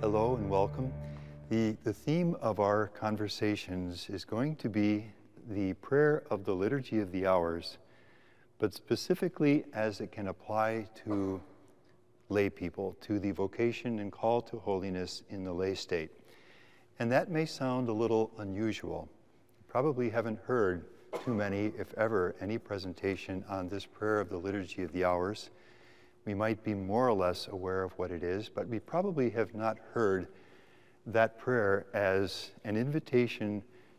Hello and welcome. The theme of our conversations is going to be the prayer of the Liturgy of the Hours, but specifically as it can apply to lay people, to the vocation and call to holiness in the lay state. And that may sound a little unusual. You probably haven't heard too many, if ever, any presentation on this prayer of the Liturgy of the Hours. We might be more or less aware of what it is, but we probably have not heard that prayer as an invitation